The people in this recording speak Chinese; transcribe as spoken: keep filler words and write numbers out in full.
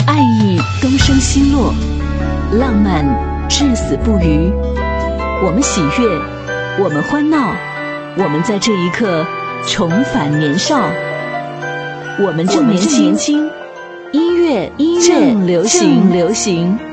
爱意东升西落，浪漫至死不渝。我们喜悦，我们欢闹，我们在这一刻重返年少。我们正年轻，音乐正流行，流行。